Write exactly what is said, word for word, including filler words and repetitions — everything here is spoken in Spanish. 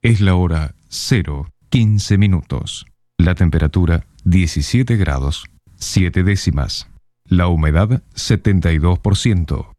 Es la hora cero quince minutos. La temperatura diecisiete grados, siete décimas. La humedad setenta y dos por ciento.